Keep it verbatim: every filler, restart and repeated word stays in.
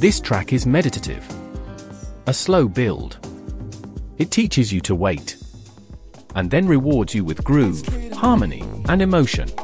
This track is meditative. A slow build. It teaches you to wait, and then rewards you with groove, harmony, and emotion.